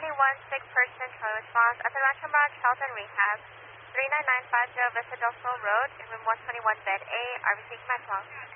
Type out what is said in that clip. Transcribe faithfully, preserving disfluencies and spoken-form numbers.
one six person Troy response at the Rancho Branch Health and Rehab, three nine nine five zero Vista del Sol Road, in room one twenty-one, bed A, R B C Command twelve.